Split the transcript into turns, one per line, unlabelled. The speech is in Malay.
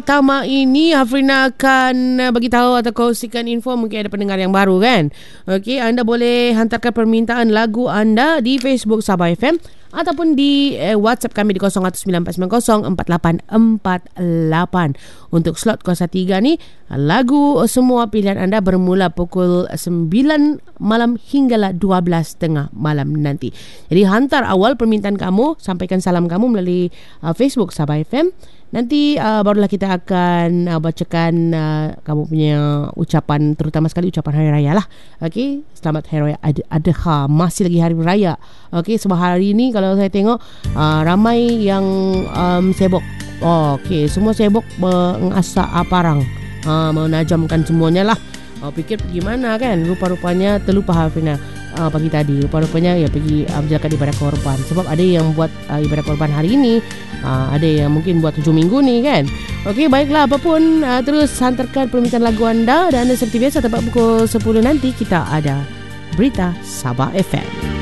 Pertama ini Hafrina akan bagi tahu atau kongsikan info, mungkin ada pendengar yang baru kan. Okey, anda boleh hantarkan permintaan lagu anda di Facebook Sabah FM ataupun di WhatsApp kami di 0194804848. Untuk slot kuasa 3 ni, lagu semua pilihan anda bermula pukul 9 malam hinggalah 12.30 malam nanti. Jadi hantar awal permintaan kamu, sampaikan salam kamu melalui Facebook Sabah FM. Nanti barulah kita akan bacakan kamu punya ucapan, terutama sekali ucapan Hari Raya lah. Okey, selamat Hari Raya Adha. Masih lagi Hari Raya. Okey, sebab hari ini kalau saya tengok ramai yang sibuk. Okey, semua sibuk mengasah parang, menajamkan semuanya lah. Fikir pergi mana kan? Rupa-rupanya terlupa Hafrina pagi tadi. Rupa-rupanya ya pergi menjalankan ibadah korban. Sebab ada yang buat ibadah korban hari ini, ada yang mungkin buat 7 minggu ni kan. Okey, baiklah, apapun terus hantarkan permintaan lagu anda. Dan anda seperti biasa tepat pukul 10 nanti kita ada Berita Sabah FM.